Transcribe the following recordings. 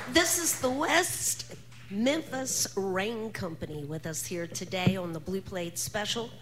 This is the West Memphis Rain Company with us here today on the Blue Plate Special.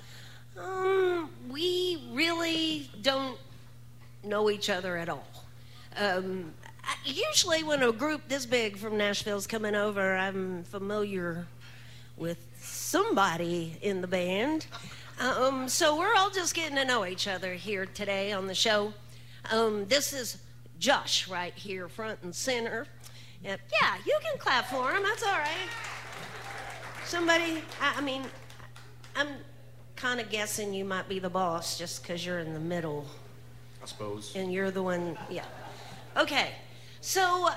We really don't know each other at all. Usually when a group this big from Nashville's coming over, I'm familiar with somebody in the band. So we're all just getting to know each other here today on the show. This is Josh right here, front and center. Yeah, you can clap for him. That's all right. Somebody, I'm kind of guessing you might be the boss just because you're in the middle. I suppose. And you're the one, yeah. Okay, so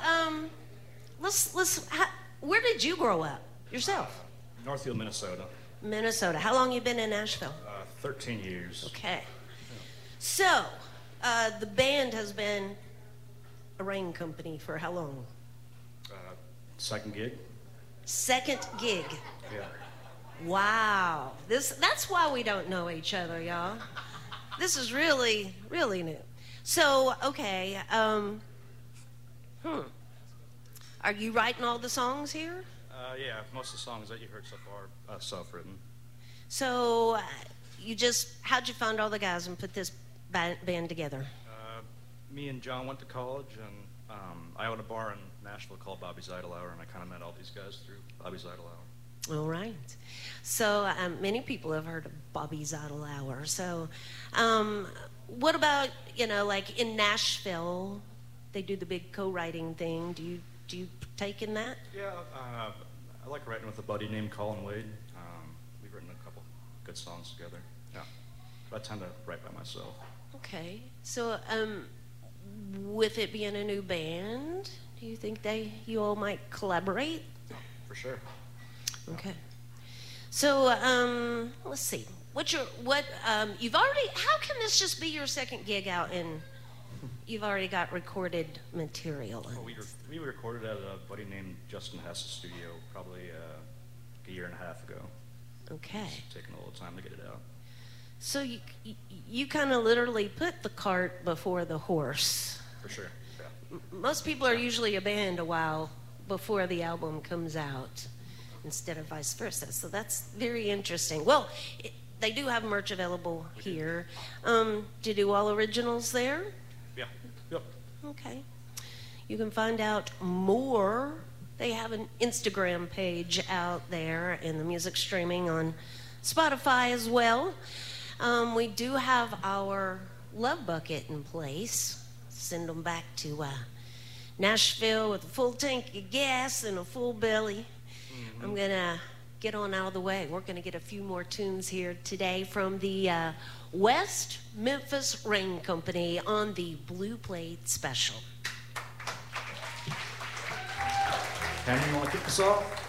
where did you grow up yourself? Northfield, Minnesota. Minnesota. How long you been in Nashville? 13 years. Okay. So, the band has been a Rain Company for how long? Second gig. Second gig. Yeah. Wow. That's why we don't know each other, y'all. This is really, really new. So, okay, are you writing all the songs here? Yeah, most of the songs that you heard so far are self-written. So, how'd you find all the guys and put this band together? Me and John went to college, and I owned a bar in Nashville called Bobby's Idle Hour, and I kind of met all these guys through Bobby's Idle Hour. All right. So many people have heard of Bobby's Idle Hour. So what about, like in Nashville, they do the big co-writing thing. Do you partake in that? Yeah, I like writing with a buddy named Colin Wade. We've written a couple good songs together. Yeah, but I tend to write by myself. Okay. So with it being a new band, do you think you all might collaborate? Oh, for sure. Okay. So let's see. You've already? How can this just be your second gig out and you've already got recorded material? Well, we recorded at a buddy named Justin Hess's studio probably a year and a half ago. Okay. It's taking a little time to get it out. So you kind of literally put the cart before the horse. For sure. Yeah. Most people are usually a band a while before the album comes out, instead of vice versa. So that's very interesting. Well, they do have merch available here. Do you do all originals there? Yeah. Yep. Okay. You can find out more. They have an Instagram page out there and the music streaming on Spotify as well. We do have our love bucket in place. Send them back to Nashville with a full tank of gas and a full belly. Mm-hmm. I'm going to get on out of the way. We're going to get a few more tunes here today from the West Memphis Rain Company on the Blue Plate Special. Henry, you want to kick us off?